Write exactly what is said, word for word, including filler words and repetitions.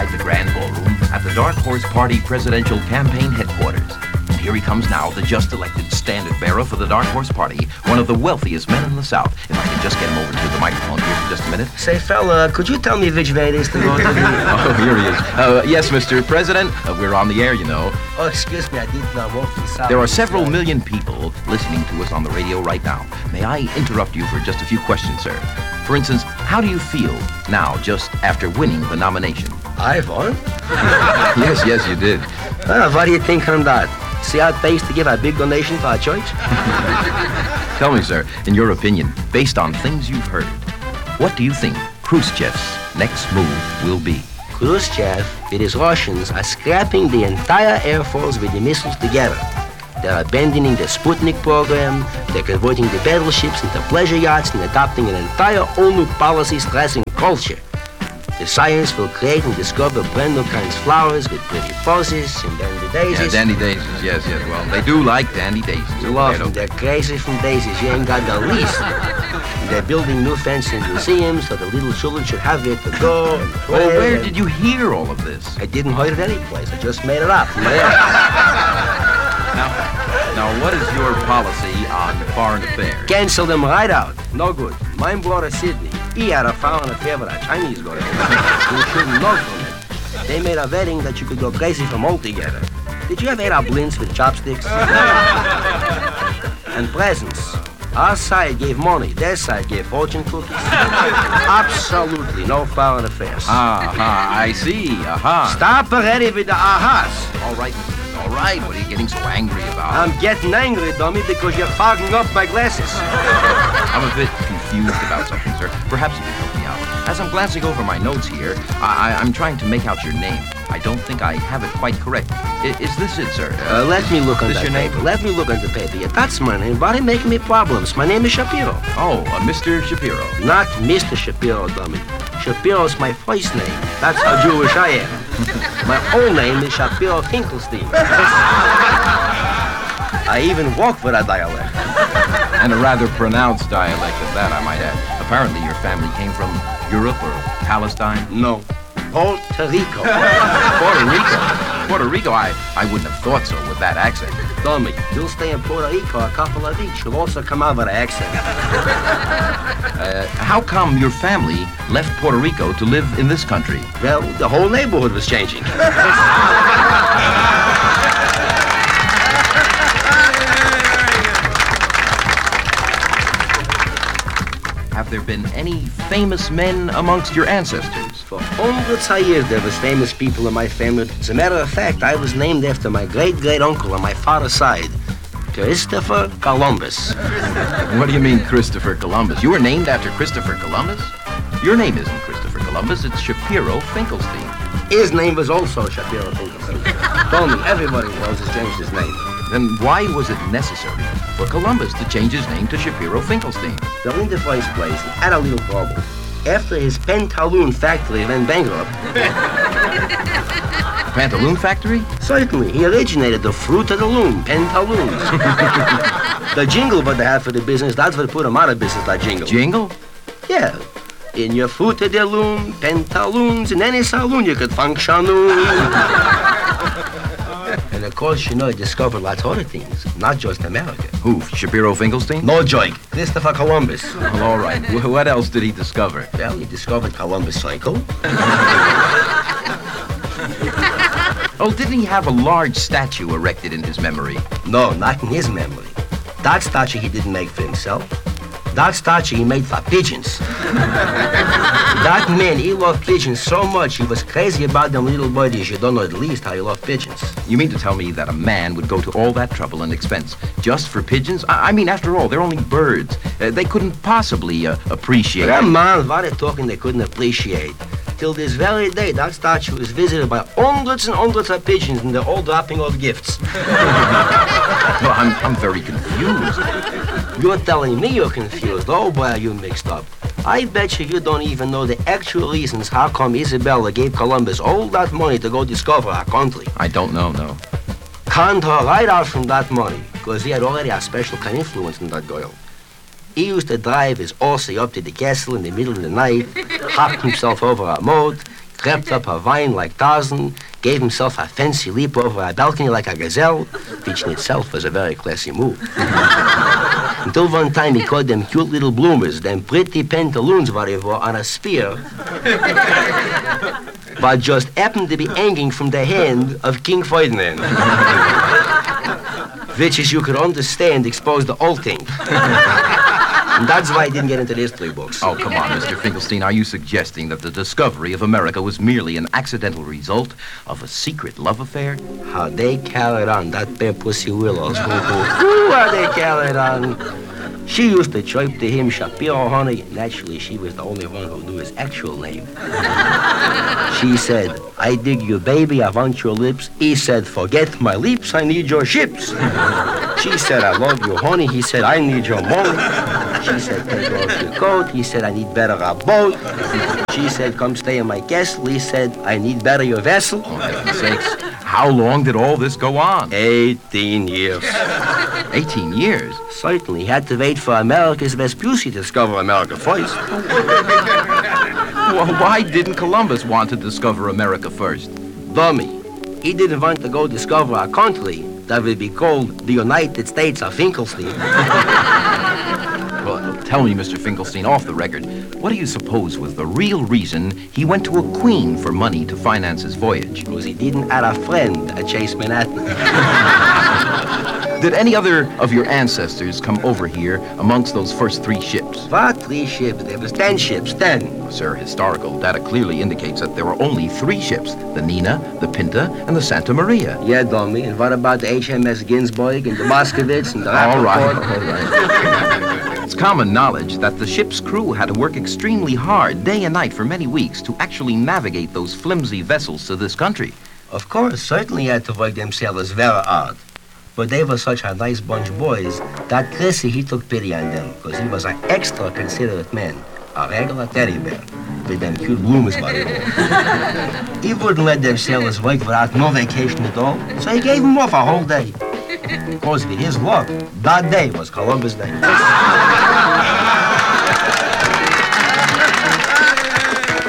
inside the Grand Ballroom at the Dark Horse Party Presidential Campaign Headquarters. And here he comes now, the just-elected standard-bearer for the Dark Horse Party, one of the wealthiest men in the South. If I could just get him over to the microphone here for just a minute. Say, fella, could you tell me which way it is to go to the... Oh, here he is. Uh, yes, Mister President. Uh, we're on the air, you know. Oh, excuse me, I did not walk this out. There are several million people listening to us on the radio right now. May I interrupt you for just a few questions, sir? For instance, how do you feel now, just after winning the nomination? I won? Yes, yes, you did. Well, what do you think on that? See how it pays to give a big donation to our church? Tell me, sir, in your opinion, based on things you've heard, what do you think Khrushchev's next move will be? Khrushchev, with his Russians, are scrapping the entire Air Force with the missiles together. They're abandoning the Sputnik program, they're converting the battleships into pleasure yachts and adopting an entire all new policy stressing culture. The science will create and discover brand new kinds of flowers with pretty posies and dandy daisies. Yeah, dandy daisies, yes, yes. Well, they do like dandy daisies. Love them. They're crazy from daisies. You ain't got the least. They're building new fancy museums so the little children should have where to go. And play. Well, where did you hear all of this? I didn't hear it anyplace. I just made it up. Now, now, what is your policy on foreign affairs? Cancel them right out. No good. Mine brother Sidney, he had a foreign affair with a Chinese girl. You shouldn't know from it. They made a wedding that you could go crazy from altogether. Did you ever eat our blintz with chopsticks? And presents. Our side gave money. Their side gave fortune cookies. Absolutely no foreign affairs. Aha, I see. Aha. Stop already with the ahas. All right, Mister All right, what are you getting so angry about? I'm getting angry, dummy, because you're fogging up my glasses. I'm a bit confused about something, sir. Perhaps you can help me out. As I'm glancing over my notes here, I- I- I'm trying to make out your name. I don't think I have it quite correct. I- is this it, sir? Uh, let me look on this that your name? paper. Let me look on the paper. Yeah, that's my name. Why are you making me problems? My name is Shapiro. Oh, uh, Mister Shapiro. Not Mister Shapiro, dummy. Shapiro's my first name. That's how Jewish I am. My old name is Shapiro Finkelstein. I even walk with a dialect. And a rather pronounced dialect at that, I might add. Apparently your family came from Europe or Palestine? No. Puerto Rico. Puerto Rico? Puerto Rico? I, I wouldn't have thought so with that accent. Dummy, you'll stay in Puerto Rico a couple of weeks. You'll also come out with an accent. Uh, how come your family left Puerto Rico to live in this country? Well, the whole neighborhood was changing. Have there been any famous men amongst your ancestors? For hundreds of years, there was famous people in my family. As a matter of fact, I was named after my great-great-uncle on my father's side, Christopher Columbus. What do you mean, Christopher Columbus? You were named after Christopher Columbus? Your name isn't Christopher Columbus, it's Shapiro Finkelstein. His name was also Shapiro Finkelstein. Told me everybody knows he's changed his name. Then why was it necessary for Columbus to change his name to Shapiro Finkelstein? Well, in the first place, he had a little trouble. After his pantaloon factory went bankrupt... Pantaloon factory? Certainly. He originated the fruit of the loom, pantaloons. The jingle what they had for the business, that's what put him out of business, that jingle. Jingle? Yeah. In your fruit of the loom, pantaloons, in any saloon you could function. And of course, you know, he discovered lots of other things, not just America. Who, Shapiro Finkelstein? No joke. Christopher Columbus. Well, all right. What else did he discover? Well, he discovered Columbus Circle. Oh, didn't he have a large statue erected in his memory? No, not in his memory. That statue he didn't make for himself. That statue he made for pigeons. That man, he loved pigeons so much, he was crazy about them little birdies. You don't know at least how he loved pigeons. You mean to tell me that a man would go to all that trouble and expense just for pigeons? I, I mean, after all, they're only birds. Uh, they couldn't possibly uh, appreciate... Come on, what are they talking they couldn't appreciate? Till this very day, that statue is visited by hundreds and hundreds of pigeons, and they're all dropping off gifts. Well, I'm, I'm very confused. You're telling me you're confused. Oh, boy, are you mixed up. I bet you you don't even know the actual reasons how come Isabella gave Columbus all that money to go discover our country. I don't know, no. Conned her right out from that money, because he had already a special kind of influence in that girl. He used to drive his Aussie up to the castle in the middle of the night, hop himself over our moat, strapped up a vine like Tarzan, gave himself a fancy leap over a balcony like a gazelle, which in itself was a very classy move. Until one time he caught them cute little bloomers, them pretty pantaloons what he wore on a spear, but just happened to be hanging from the hand of King Ferdinand. Which, as you could understand, exposed the whole thing. And that's why I didn't get into the history books. Oh, come on, Mister Finkelstein. Are you suggesting that the discovery of America was merely an accidental result of a secret love affair? How they carried on, that bare pussy willows. Who, who, who are they carried on? She used to chirp to him, Shapiro, honey. Naturally, she was the only one who knew his actual name. She said, I dig you, baby, I want your lips. He said, forget my lips, I need your ships. She said, I love you, honey. He said, I need your money. She said, take off your coat. He said, I need better a boat. She said, come stay in my castle. He said, I need better your vessel. Oh, heaven's sakes. How long did all this go on? Eighteen years. Eighteen years? Certainly. He had to wait for America's Vespucci to discover America first. Well, why didn't Columbus want to discover America first? Dummy. He didn't want to go discover a country that would be called the United States of Finkelstein. Well, tell me, Mister Finkelstein, off the record, what do you suppose was the real reason he went to a queen for money to finance his voyage? Because he didn't have a friend at Chase Manhattan. Did any other of your ancestors come over here amongst those first three ships? What? Three ships? There was ten ships, ten. Sir, historical data clearly indicates that there were only three ships, the Nina, the Pinta, and the Santa Maria. Yeah, dummy. And what about the H M S Ginsburg and the Moskowitz and the All right, Rappaport? all right. It's common knowledge that the ship's crew had to work extremely hard, day and night, for many weeks to actually navigate those flimsy vessels to this country. Of course, certainly had to work them sailors very hard. But they were such a nice bunch of boys that Chrissy, he took pity on them because he was an extra considerate man, a regular teddy bear, with them cute bloomers by the way. He wouldn't let them sailors work without no vacation at all, so he gave them off a whole day. Because with his luck, that day was Columbus Day.